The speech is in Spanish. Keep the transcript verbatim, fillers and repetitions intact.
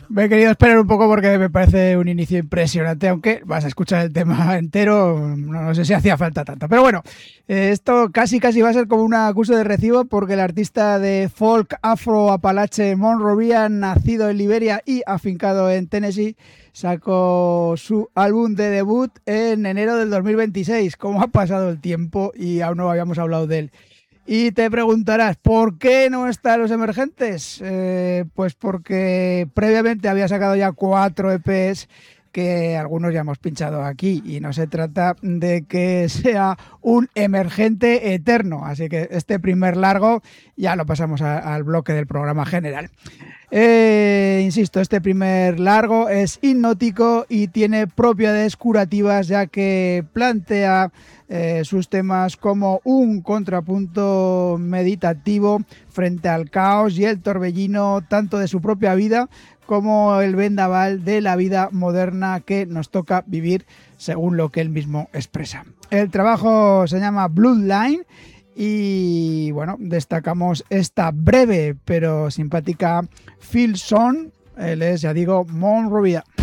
Me he querido esperar un poco porque me parece un inicio impresionante, aunque vas a escuchar el tema entero, no, no sé si hacía falta tanto. Pero bueno, eh, esto casi casi va a ser como un acuso de recibo porque el artista de folk afro-apalache Monrovia, nacido en Liberia y afincado en Tennessee, sacó su álbum de debut en enero del dos mil veintiséis. ¿Cómo ha pasado el tiempo y aún no habíamos hablado de él? Y te preguntarás, ¿por qué no está Los Emergentes? Eh, pues porque previamente había sacado ya cuatro E Pes que algunos ya hemos pinchado aquí y no se trata de que sea un emergente eterno. Así que este primer largo ya lo pasamos a, al bloque del programa general. Eh, insisto, este primer largo es hipnótico y tiene propiedades curativas, ya que plantea eh, sus temas como un contrapunto meditativo frente al caos y el torbellino tanto de su propia vida como el vendaval de la vida moderna que nos toca vivir, según lo que él mismo expresa. El trabajo se llama Bloodline y bueno, destacamos esta breve pero simpática Phil Son. Él es, ya digo, Monrovia.